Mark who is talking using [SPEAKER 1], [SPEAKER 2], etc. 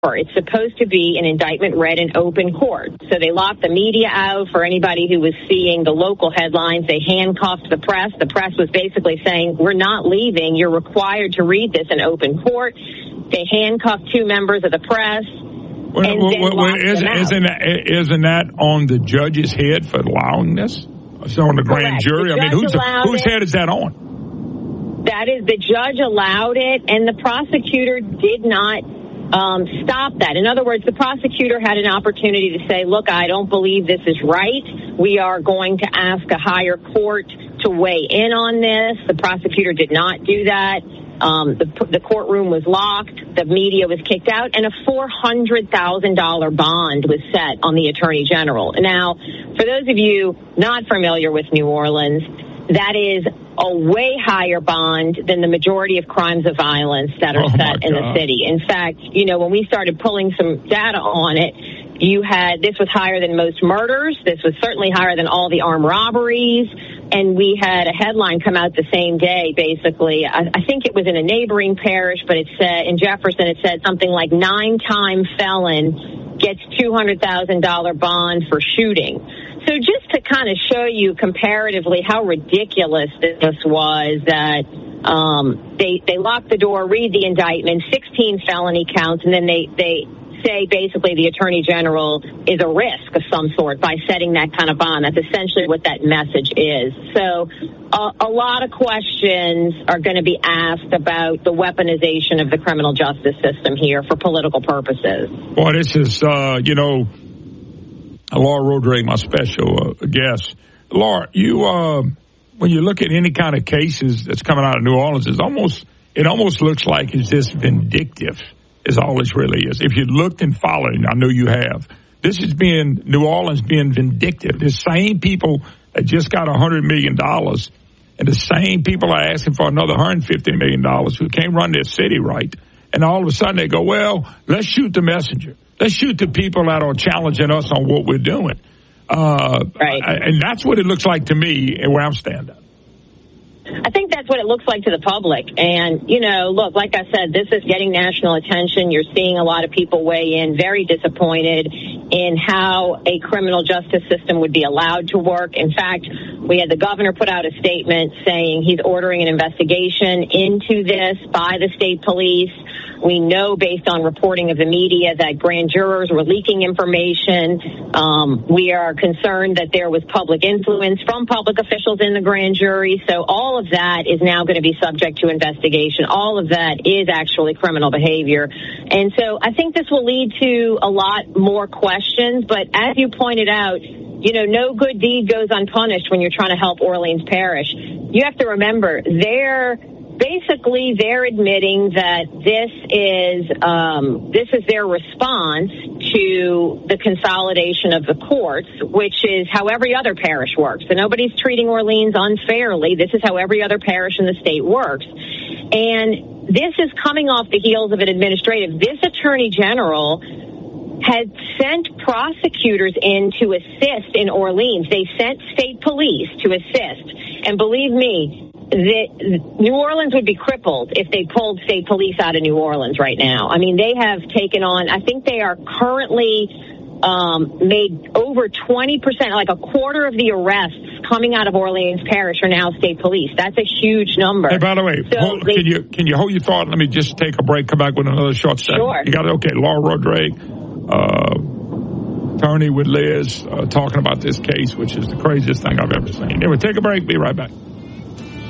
[SPEAKER 1] It's supposed to be an indictment read in open court. So they locked the media out for anybody who was seeing the local headlines. They handcuffed the press. The press was basically saying, we're not leaving. You're required to read this in open court. They handcuffed 2 members of the press.
[SPEAKER 2] Isn't that on the judge's head for allowing this? It's on the grand jury. I mean, whose head is that on?
[SPEAKER 1] That is, the judge allowed it, and the prosecutor did not stop that. In other words, the prosecutor had an opportunity to say, look, I don't believe this is right. We are going to ask a higher court to weigh in on this. The prosecutor did not do that. The courtroom was locked. The media was kicked out, and a $400,000 bond was set on the Attorney General. Now, for those of you not familiar with New Orleans, that is a way higher bond than the majority of crimes of violence that are set in the city. In fact, when we started pulling some data on it, this was higher than most murders. This was certainly higher than all the armed robberies. And we had a headline come out the same day, basically. I think it was in a neighboring parish, but it said in Jefferson, it said something like 9-time felon gets $200,000 bond for shooting. So just to kind of show you comparatively how ridiculous this was, that they locked the door, read the indictment, 16 felony counts, and then they say basically the Attorney General is a risk of some sort by setting that kind of bond. That's essentially what that message is. So a lot of questions are going to be asked about the weaponization of the criminal justice system here for political purposes.
[SPEAKER 2] Well, this is, Laura Rodriguez, my special guest. Laura, when you look at any kind of cases that's coming out of New Orleans, it almost looks like it's just vindictive, is all this really is. If you looked and followed, I know you have, this is New Orleans being vindictive. The same people that just got $100 million and the same people are asking for another $150 million who can't run their city right. And all of a sudden they go, well, let's shoot the messenger. Let's shoot the people that are challenging us on what we're doing.
[SPEAKER 1] Right.
[SPEAKER 2] And that's what it looks like to me and where I'm standing.
[SPEAKER 1] I think that's what it looks like to the public. And, look, like I said, this is getting national attention. You're seeing a lot of people weigh in, very disappointed in how a criminal justice system would be allowed to work. In fact, we had the governor put out a statement saying he's ordering an investigation into this by the state police. We know based on reporting of the media that grand jurors were leaking information. We are concerned that there was public influence from public officials in the grand jury. So all of that is now going to be subject to investigation. All of that is actually criminal behavior. And so I think this will lead to a lot more questions. But as you pointed out, no good deed goes unpunished when you're trying to help Orleans Parish. You have to remember, they're admitting that this is their response to the consolidation of the courts, which is how every other parish works. So nobody's treating Orleans unfairly. This is how every other parish in the state works. And this is coming off the heels of an administrative. This Attorney General had sent prosecutors in to assist in Orleans. They sent state police to assist. And believe me, New Orleans would be crippled if they pulled state police out of New Orleans right now. I mean, they have taken on, I think they are currently made over 20%, like a quarter of the arrests coming out of Orleans Parish are now state police. That's a huge number.
[SPEAKER 2] Hey, by the way, can you hold your thought? Let me just take a break, come back with another short segment.
[SPEAKER 1] Sure.
[SPEAKER 2] You got it? Okay, Laura Rodriguez, attorney with Liz, talking about this case, which is the craziest thing I've ever seen. Anyway, take a break. Be right back.